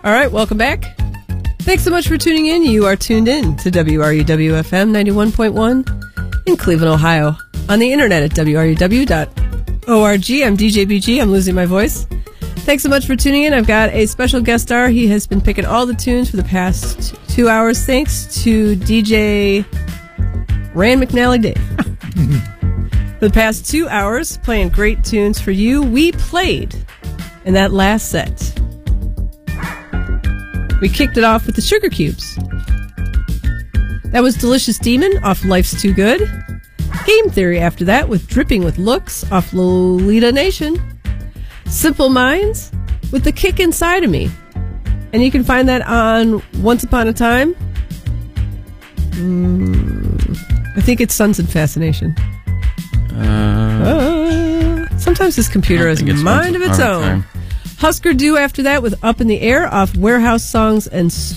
All right, welcome back. Thanks so much for tuning in. You are tuned in to WRUW-FM 91.1 in Cleveland, Ohio. On the internet at WRUW.org. I'm DJ BG. I'm losing my voice. Thanks so much for tuning in. I've got a special guest star. He has been picking all the tunes for the past 2 hours. Thanks to DJ Rand McNally Dave. For the past 2 hours, playing great tunes for you. We played in that last set. We kicked it off with the Sugar Cubes. That was Delicious Demon off Life's Too Good. Game Theory after that with Dripping with Looks off Lolita Nation. Simple Minds with The Kick Inside of Me. And you can find that on Once Upon a Time. I think it's Sons and Fascination. Sometimes this computer has a mind of its own. Husker Du after that with Up in the Air off Warehouse Songs and